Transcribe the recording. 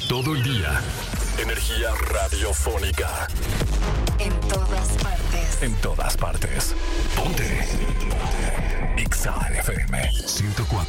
Todo el día. Energía radiofónica. En todas partes. En todas partes. Ponte. Ponte. Exa FM 104.